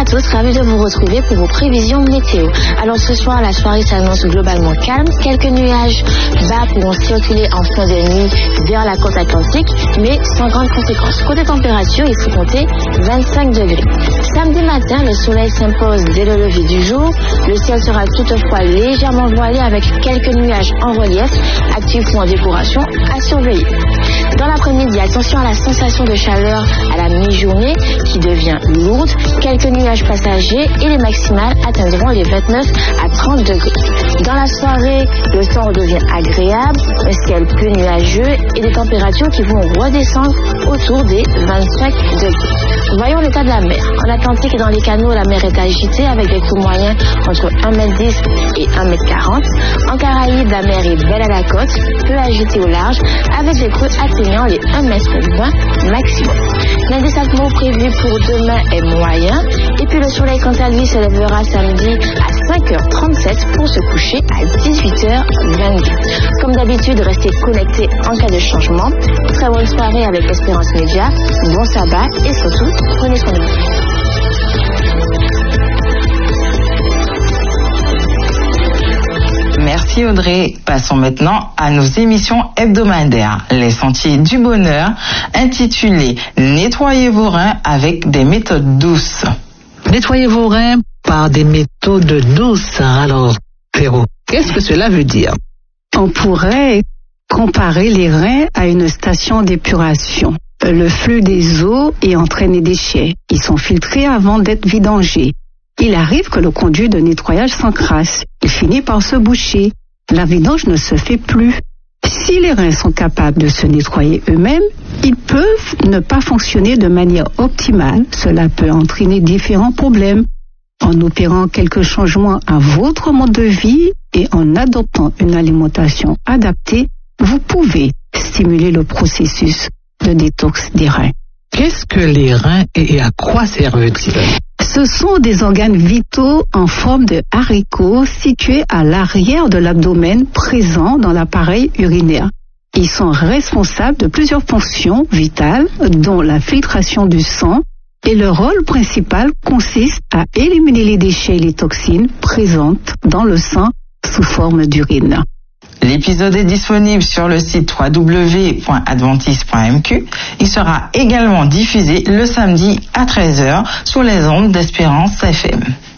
à tous, ravi de vous retrouver pour vos prévisions météo. Alors ce soir, la soirée s'annonce globalement calme. Quelques nuages bas pourront circuler en fin de nuit vers la côte atlantique, mais sans grande conséquence. Côté température, il faut compter 25 degrés. Samedi matin, le soleil s'impose dès le lever du jour. Le ciel sera toutefois légèrement voilé avec quelques nuages en relief, actifs ou en décoration, à surveiller. Dans l'après-midi, attention à la sensation de chaleur à la mi-journée qui devient lourde. Quelques nuages passagers et les maximales atteindront les 29 à 30 degrés. Dans la soirée, le temps redevient agréable, un ciel peu nuageux et des températures qui vont redescendre autour des 25 degrés. Voyons l'état de la mer. En Atlantique et dans les canaux, la mer est agitée avec des coups moyens entre 1,10 m et 1,40 m. En Caraïbes, la mer est belle à la côte, peu agitée au large, avec des creux atteignant les 1,20 m maximum. L'indice atmo prévu pour demain est moyen, et puis le soleil quant à lui se lèvera samedi à 5h37 pour se coucher à 18h22. Comme d'habitude, restez connectés en cas de changement. Très bonne soirée avec Espérance Média, bon sabbat et surtout, prenez soin de vous. Merci Audrey. Passons maintenant à nos émissions hebdomadaires. Les sentiers du bonheur, intitulées Nettoyez vos reins avec des méthodes douces. Nettoyez vos reins par des méthodes douces. Alors, Féro, qu'est-ce que cela veut dire? On pourrait comparer les reins à une station d'épuration. Le flux des eaux y entraîne les déchets. Ils sont filtrés avant d'être vidangés. Il arrive que le conduit de nettoyage s'encrasse. Il finit par se boucher. La vidange ne se fait plus. Si les reins sont capables de se nettoyer eux-mêmes, ils peuvent ne pas fonctionner de manière optimale. Cela peut entraîner différents problèmes. En opérant quelques changements à votre mode de vie et en adoptant une alimentation adaptée, vous pouvez stimuler le processus de détox des reins. Qu'est-ce que les reins et à quoi servent-ils? Ce sont des organes vitaux en forme de haricots situés à l'arrière de l'abdomen présents dans l'appareil urinaire. Ils sont responsables de plusieurs fonctions vitales, dont la filtration du sang, et leur rôle principal consiste à éliminer les déchets et les toxines présentes dans le sang sous forme d'urine. L'épisode est disponible sur le site www.adventiste.mq. Il sera également diffusé le samedi à 13h sur les ondes d'Espérance FM.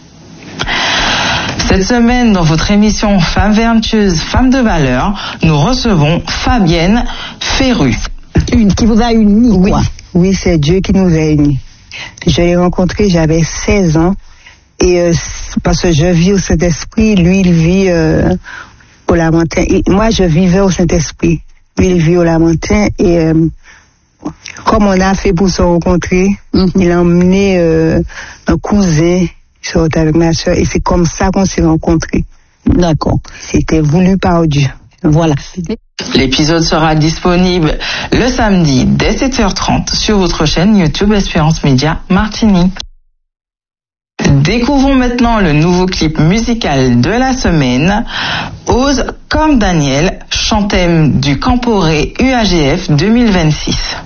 Cette semaine, dans votre émission Femmes vertueuses, Femmes de valeur, nous recevons Fabienne Ferru. Qui vous a unis, quoi? Oui, c'est Dieu qui nous a unis. Je l'ai rencontré, j'avais 16 ans. Et parce que je vis au Saint-Esprit, lui, il vit au Lamentin. Et moi, je vivais au Saint-Esprit. Lui, il vit au Lamentin. Et comme on a fait pour se rencontrer, il a emmené un cousin, il sortait avec ma soeur. Et c'est comme ça qu'on s'est rencontrés. D'accord. C'était voulu par Dieu. Voilà. L'épisode sera disponible le samedi dès 7h30 sur votre chaîne YouTube Espérance Média Martinique. Découvrons maintenant le nouveau clip musical de la semaine, Ose comme Daniel, chantème du Camporé UAGF 2026.